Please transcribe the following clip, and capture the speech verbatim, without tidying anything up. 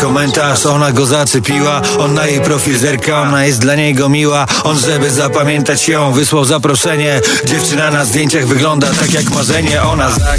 komentarz, ona go zaczepiła. On na jej profil zerka, ona jest dla niego miła. On, żeby zapamiętać ją, wysłał zaproszenie. Dziewczyna na zdjęciach wygląda tak jak marzenie. Ona za